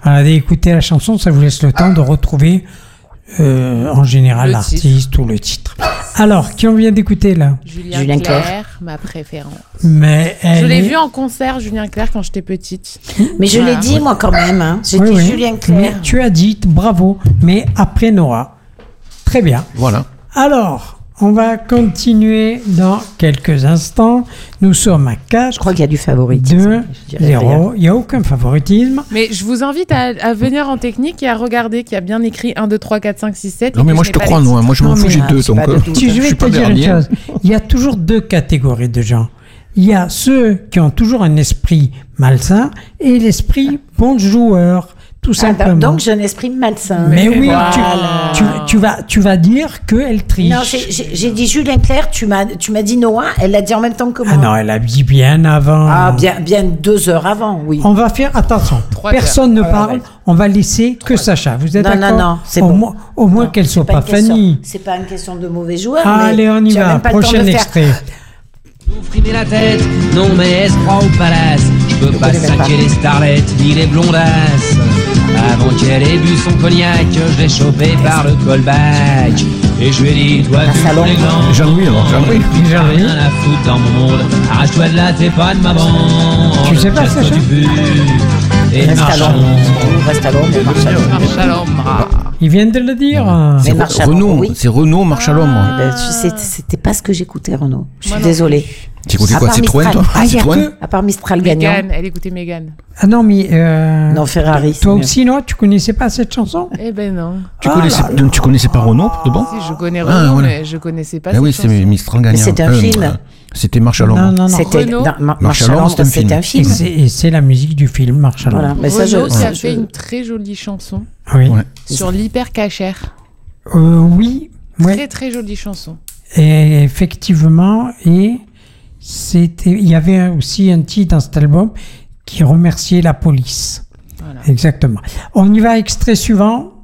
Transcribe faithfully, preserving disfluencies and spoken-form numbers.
Allez écouter la chanson, ça vous laisse le temps de retrouver euh, en général Le l'artiste titre. ou le titre. Alors, qui on vient d'écouter là? Julien, Julien Clerc, Clerc. ma préférence. Mais elle Je l'ai est- vu en concert, Julien Clerc, quand j'étais petite. Mais je Voilà. l'ai dit, moi, quand même. Hein. J'ai Oui, dit oui. Julien Mais Clerc. tu as dit bravo, mais après Nora. Très bien. Voilà. Alors, on va continuer dans quelques instants. Nous sommes à quatre, Je crois qu'il y a du favoritisme. deux, Je dirais rien. zéro. Il n'y a aucun favoritisme. Mais je vous invite à, à venir en technique et à regarder qu'il y a bien écrit un, deux, trois, quatre, cinq, six, sept. Non, mais moi je te crois, non. Moi je m'en Non, fous, mais- j'ai Ah, deux. c'est Donc, pas de euh, doute. Si je je vais suis te pas dire une dernier. chose, il y a toujours deux catégories de gens. Il y a ceux qui ont toujours un esprit malsain et l'esprit bon joueur, tout Ah, simplement. donc, j'ai un esprit malsain. Mais oui, Voilà. tu, tu, tu vas, tu vas dire qu'elle triche. Non, j'ai- j'ai j'ai dit Julien Clerc, tu m'as tu m'as dit Noah, elle l'a dit en même temps que moi. Ah non, elle a dit bien avant. Ah, bien, bien deux heures avant, oui. On va faire attention. Trois Personne ne heures. parle. Ouais, ouais. On va laisser que Sacha. Vous êtes Non, non, d'accord? non, c'est au bon. Moins, au moins Non, qu'elle c'est soit pas, une question- Fanny. C'est pas une question de mauvais joueur. Allez, mais on y tu as va. même pas le temps Prochain de faire- extrait. Vous frimez la tête, non mais est-ce froid au palace? Je peux pas connais même pas. saquer les starlettes ni les blondasses. Avant qu'elle ait bu son cognac, je l'ai chopé par le callback. Et je lui ai dit, toi tu salon. prends les gants. Jean-Louis, alors, Jean-Louis. T'as Jean-Louis. rien à foutre dans mon monde. Arrache-toi de là, t'es pas de ma bande. Tu sais pas, Casse-toi Sacha du but. Et Reste à marche à l'ombre. l'ombre. Reste à l'ombre, marche à l'ombre. Marche à l'ombre. Ils viennent de le dire. C'est Mais marche à Renault, l'ombre, oui. c'est Renault, marche à l'ombre. Eh ben, tu sais, c'était pas ce que j'écoutais, Renaud. Je Moi suis non désolée. Tu écoutais À quoi, part Citroën, Mistral. toi Ah, il y a Citroën que- À part Mistral gagnant. Mégane, elle écoutait Mégane. Ah non, mais. euh, Non, Ferrari. c'est Toi mieux. aussi, non? Tu connaissais pas cette chanson? Eh ben non. Tu Ah connaissais, là donc tu connaissais pas Renault, de bon Si, je connais Ah, Renaud, voilà. mais je connaissais pas Ah cette oui, c'est chanson. Mistral gagnant. c'était un film. euh, C'était Marche à Non, l'ombre. non, non. C'était Renaud. dans- Ma- Marche à l'ombre, c'était un c'était un Et film. c'est, et c'est la musique du film Marche à l'ombre. Voilà, mais ça, je, Renaud qui a je- fait une très jolie chanson Oui. Ouais. sur l'hyper cachère. Euh, oui. Ouais. Très très jolie chanson. Et effectivement, et c'était, il y avait aussi un titre dans cet album qui remerciait la police. Voilà. Exactement. On y va, extrait suivant.